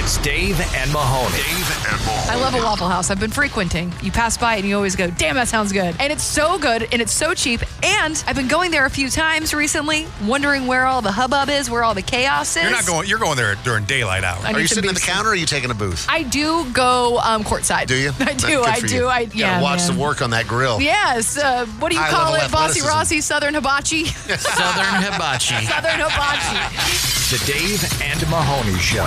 is Dave and Mahoney. I love a Waffle House. I've been frequenting. You pass by it and you always go, damn, that sounds good. And it's so good and it's so cheap. And I've been going there a few times recently, wondering where all the hubbub is, where all the chaos is. You're going there during daylight hours. Are you sitting at the counter or are you taking a booth? I do go courtside. Do you? I do. Gotta watch the work on that grill. Yes. What do you call it? Bossy Rossi, Southern Hibachi? Southern Hibachi. Southern Hibachi. The Dave and Mahoney Show.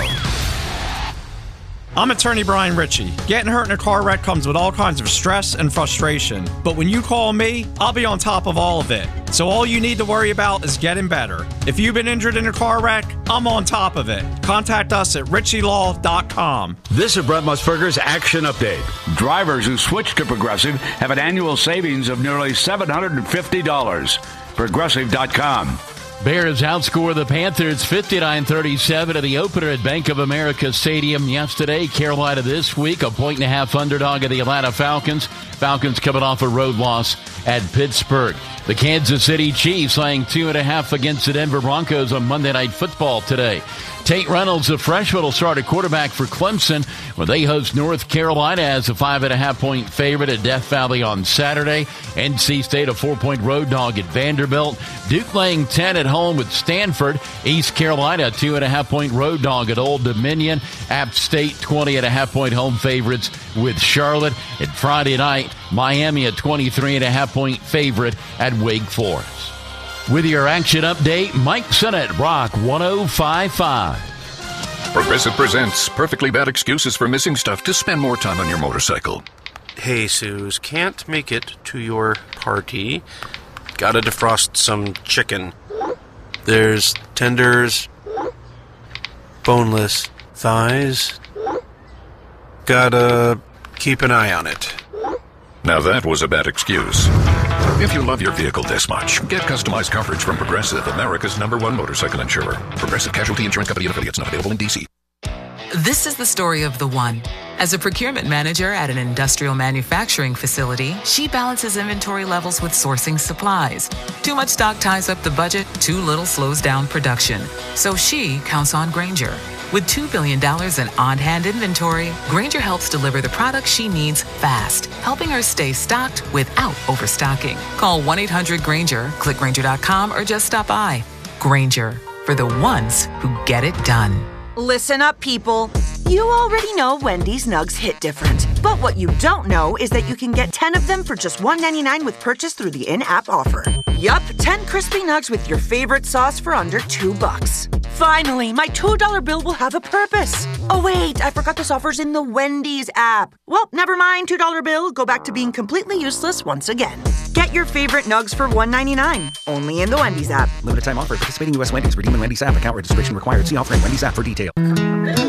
I'm attorney Brian Ritchie. Getting hurt in a car wreck comes with all kinds of stress and frustration. But when you call me, I'll be on top of all of it. So all you need to worry about is getting better. If you've been injured in a car wreck, I'm on top of it. Contact us at ritchielaw.com. This is Brett Musburger's Action Update. Drivers who switch to Progressive have an annual savings of nearly $750. Progressive.com. Bears outscore the Panthers 59-37 at the opener at Bank of America Stadium yesterday. Carolina this week, a 1.5 underdog of the Atlanta Falcons. Falcons coming off a road loss at Pittsburgh. The Kansas City Chiefs laying 2.5 against the Denver Broncos on Monday Night Football today. Tate Reynolds, the freshman, will start at quarterback for Clemson when they host North Carolina as a 5.5-point favorite at Death Valley on Saturday. NC State a 4-point road dog at Vanderbilt. Duke laying 10 at home with Stanford. East Carolina a 2.5-point road dog at Old Dominion. App State 20.5-point home favorites with Charlotte. And Friday night, Miami a 23.5-point favorite at Wake Forest. With your action update, Mike Sennett, Rock 105.5. Progressive presents Perfectly Bad Excuses for Missing Stuff to Spend More Time on Your Motorcycle. Hey, Suze, can't make it to your party. Gotta defrost some chicken. There's tenders, boneless thighs. Gotta keep an eye on it. Now that was a bad excuse. If you love your vehicle this much, get customized coverage from Progressive, America's #1 motorcycle insurer. Progressive Casualty Insurance Company and affiliates, not available in D.C. This is the story of the one. As a procurement manager at an industrial manufacturing facility, she balances inventory levels with sourcing supplies. Too much stock ties up the budget, too little slows down production. So she counts on Grainger. With $2 billion in on-hand inventory, Grainger helps deliver the products she needs fast, helping her stay stocked without overstocking. Call 1-800-GRAINGER, click Grainger.com, or just stop by. Grainger, for the ones who get it done. Listen up, people. You already know Wendy's Nugs hit different. But what you don't know is that you can get 10 of them for just $1.99 with purchase through the in-app offer. Yup, 10 crispy nugs with your favorite sauce for under $2. Finally, my $2 bill will have a purpose. Oh wait, I forgot this offer's in the Wendy's app. Well, never mind, $2 bill. Go back to being completely useless once again. Get your favorite nugs for $1.99. Only in the Wendy's app. Limited time offer. Participating U.S. Wendy's. Redeem in Wendy's app. Account registration required. See offer in Wendy's app for details.